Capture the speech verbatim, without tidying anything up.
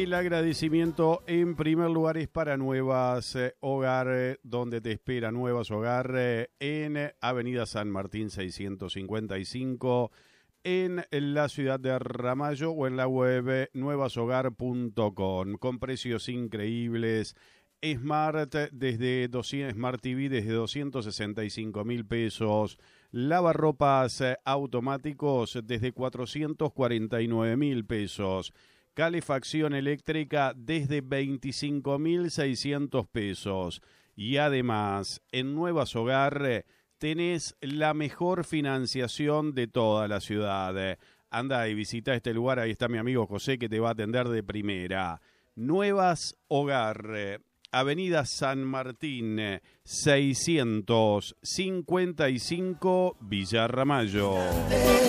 El agradecimiento en primer lugar es para Nuevas eh, Hogar, eh, donde te espera Nuevas Hogar eh, en Avenida San Martín seiscientos cincuenta y cinco, en la ciudad de Ramallo, o en la web eh, nuevas hogar punto com, con precios increíbles. Smart desde doscientos, Smart T V desde doscientos sesenta y cinco mil pesos, lavarropas eh, automáticos desde cuatrocientos cuarenta y nueve mil pesos, calefacción eléctrica desde veinticinco mil seiscientos pesos. Y además, en Nuevas Hogar eh, tenés la mejor financiación de toda la ciudad. Anda y visita este lugar, ahí está mi amigo José que te va a atender de primera. Nuevas Hogar, eh, Avenida San Martín seiscientos cincuenta y cinco, Villa Ramallo.